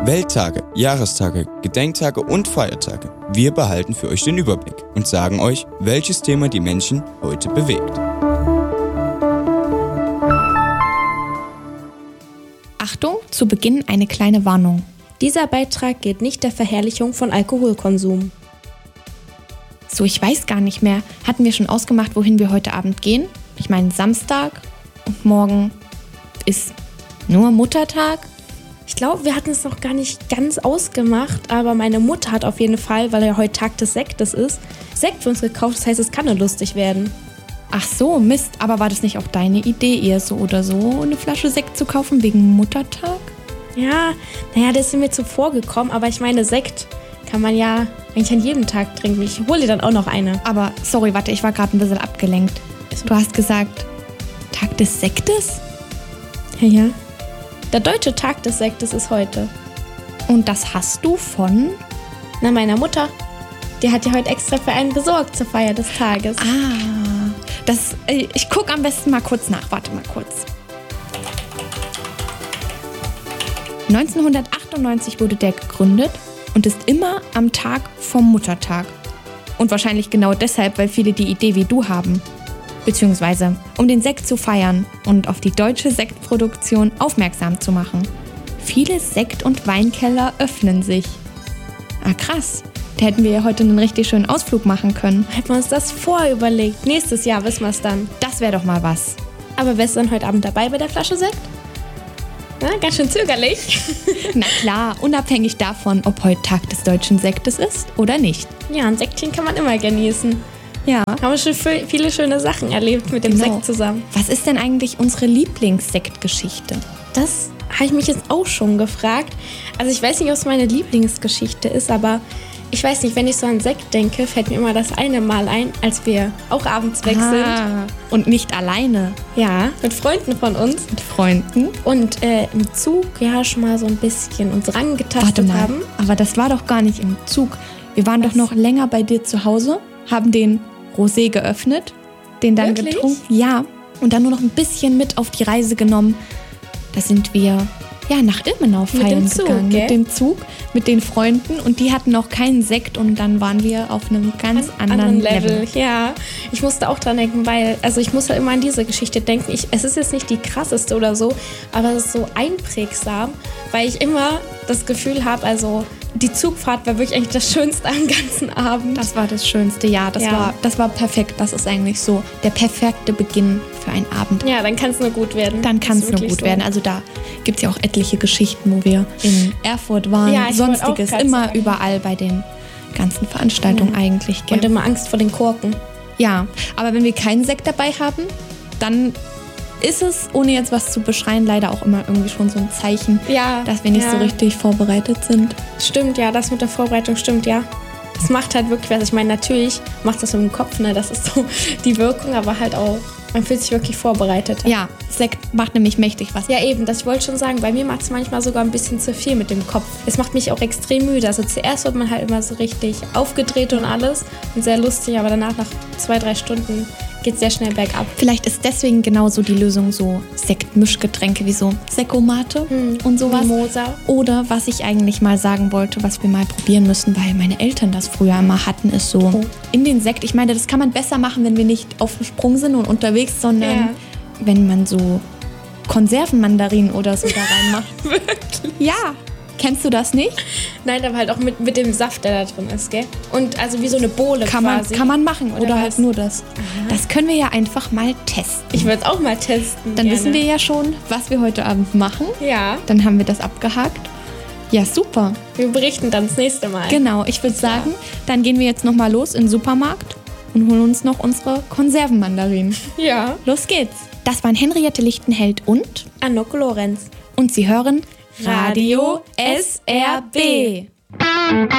Welttage, Jahrestage, Gedenktage und Feiertage. Wir behalten für euch den Überblick und sagen euch, welches Thema die Menschen heute bewegt. Achtung, zu Beginn eine kleine Warnung. Dieser Beitrag gilt nicht der Verherrlichung von Alkoholkonsum. So, ich weiß gar nicht mehr. Hatten wir schon ausgemacht, wohin wir heute Abend gehen? Ich meine Samstag und morgen ist nur Muttertag. Ich glaube, wir hatten es noch gar nicht ganz ausgemacht, aber meine Mutter hat auf jeden Fall, weil ja heute Tag des Sektes ist, Sekt für uns gekauft. Das heißt, es kann nur lustig werden. Ach so, Mist. Aber war das nicht auch deine Idee, eher so oder so eine Flasche Sekt zu kaufen wegen Muttertag? Ja, naja, das ist mir zuvor gekommen, aber ich meine, Sekt kann man ja eigentlich an jedem Tag trinken. Ich hole dir dann auch noch eine. Aber, sorry, warte, ich war gerade ein bisschen abgelenkt. Du hast gesagt, Tag des Sektes? Ja. Der deutsche Tag des Sektes ist heute. Und das hast du von? Na, meiner Mutter. Die hat ja heute extra für einen besorgt zur Feier des Tages. Ich gucke am besten mal kurz nach. Warte mal kurz. 1998 wurde der gegründet und ist immer am Tag vom Muttertag. Und wahrscheinlich genau deshalb, weil viele die Idee wie du haben. Beziehungsweise, um den Sekt zu feiern und auf die deutsche Sektproduktion aufmerksam zu machen. Viele Sekt- und Weinkeller öffnen sich. Ah, krass. Da hätten wir ja heute einen richtig schönen Ausflug machen können. Hätten wir uns das vorher überlegt. Nächstes Jahr wissen wir es dann. Das wäre doch mal was. Aber wärst du dann heute Abend dabei bei der Flasche Sekt? Na, ganz schön zögerlich. Na klar, unabhängig davon, ob heute Tag des deutschen Sektes ist oder nicht. Ja, ein Sektchen kann man immer genießen. Ja. Haben wir schon viele schöne Sachen erlebt mit dem Sekt zusammen. Was ist denn eigentlich unsere Lieblingssektgeschichte? Das habe ich mich jetzt auch schon gefragt. Also ich weiß nicht, ob es meine Lieblingsgeschichte ist, aber ich weiß nicht, wenn ich so an Sekt denke, fällt mir immer das eine Mal ein, als wir auch abends weg sind. Und nicht alleine. Ja, mit Freunden von uns. Mit Freunden. Und im Zug ja schon mal so ein bisschen uns rangetastet haben. Aber das war doch gar nicht im Zug. Wir waren doch noch länger bei dir zu Hause, haben den Rosé geöffnet, den dann getrunken. Ja, und dann nur noch ein bisschen mit auf die Reise genommen. Da sind wir nach Ilmenau feiern gegangen. Mit dem Zug, mit den Freunden. Und die hatten noch keinen Sekt und dann waren wir auf einem ganz anderen Level. Ja, ich musste auch dran denken, weil, also ich muss ja immer an diese Geschichte denken. Es ist jetzt nicht die krasseste oder so, aber es ist so einprägsam, weil ich immer das Gefühl habe, also die Zugfahrt war wirklich eigentlich das Schönste am ganzen Abend. Das war das Schönste, ja. Das war perfekt. Das ist eigentlich so der perfekte Beginn für einen Abend. Ja, dann kann es nur gut werden. Dann kann es nur gut werden. Also da gibt es ja auch etliche Geschichten, wo wir in Erfurt waren. Ja, Sonstiges, immer überall bei den ganzen Veranstaltungen eigentlich. Gell? Und immer Angst vor den Korken. Ja, aber wenn wir keinen Sekt dabei haben, dann ist es, ohne jetzt was zu beschreien, leider auch immer irgendwie schon so ein Zeichen, dass wir nicht so richtig vorbereitet sind. Stimmt, ja, das mit der Vorbereitung stimmt, ja. Es macht halt wirklich was. Ich meine, natürlich macht das im Kopf, ne, das ist so die Wirkung, aber halt auch, man fühlt sich wirklich vorbereitet. Ja, Sekt macht nämlich mächtig was. Ja, eben, das ich wollte schon sagen, bei mir macht es manchmal sogar ein bisschen zu viel mit dem Kopf. Es macht mich auch extrem müde. Also zuerst wird man halt immer so richtig aufgedreht und alles und sehr lustig, aber danach nach 2-3 Stunden geht sehr schnell bergab. Vielleicht ist deswegen genauso die Lösung so Sektmischgetränke wie so Sekkomate und sowas. Mimosa. Oder was ich eigentlich mal sagen wollte, was wir mal probieren müssen, weil meine Eltern das früher immer hatten, ist so in den Sekt. Ich meine, das kann man besser machen, wenn wir nicht auf dem Sprung sind und unterwegs, sondern wenn man so Konservenmandarinen oder so da reinmacht. Wirklich? Ja. Kennst du das nicht? Nein, aber halt auch mit dem Saft, der da drin ist, gell? Und also wie so eine Bohle quasi. Kann man machen oder halt nur das. Aha. Das können wir ja einfach mal testen. Ich würde es auch mal testen. Dann wissen wir ja schon, was wir heute Abend machen. Ja. Dann haben wir das abgehakt. Ja, super. Wir berichten dann das nächste Mal. Genau, ich würde sagen, dann gehen wir jetzt nochmal los in den Supermarkt und holen uns noch unsere Konservenmandarinen. Ja. Los geht's. Das waren Henriette Lichtenheld und Anok Lorenz. Und Sie hören Radio SRB.